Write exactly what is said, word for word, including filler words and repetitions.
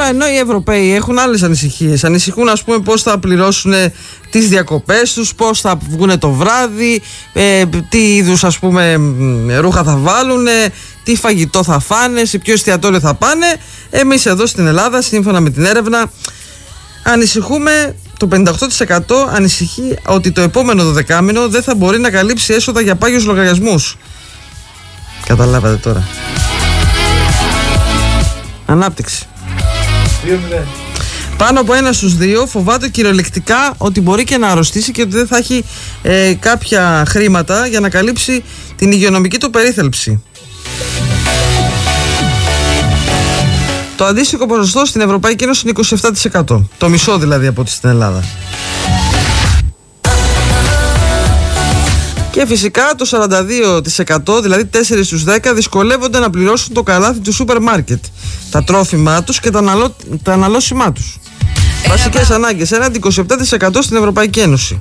ενώ οι Ευρωπαίοι έχουν άλλες ανησυχίες. Ανησυχούν, ας πούμε, πώς θα πληρώσουν τις διακοπές τους, πώς θα βγουν το βράδυ, ε, τι είδους, ας πούμε, ρούχα θα βάλουν, τι φαγητό θα φάνε, σε ποιο εστιατόριο θα πάνε. Εμείς εδώ στην Ελλάδα, σύμφωνα με την έρευνα, ανησυχούμε, το πενήντα οκτώ τοις εκατό ανησυχεί ότι το επόμενο δωδεκάμηνο δεν θα μπορεί να καλύψει έσοδα για πάγιους λογαριασμούς. Καταλάβατε τώρα. Ανάπτυξη. Πάνω από ένα στους δύο φοβάται κυριολεκτικά ότι μπορεί και να αρρωστήσει και ότι δεν θα έχει ε, κάποια χρήματα για να καλύψει την υγειονομική του περίθαλψη. Το αντίστοιχο ποσοστό στην Ευρωπαϊκή Ένωση είναι είκοσι επτά τοις εκατό. Το μισό δηλαδή από ό,τι στην Ελλάδα. Και φυσικά το σαράντα δύο τοις εκατό, δηλαδή τέσσερα στους δέκα, δυσκολεύονται να πληρώσουν το καλάθι του σούπερ μάρκετ, τα τρόφιμά τους και τα, αναλώ... τα αναλώσιμά τους. Βασικές ανάγκες, έναντι είκοσι επτά τοις εκατό στην Ευρωπαϊκή Ένωση.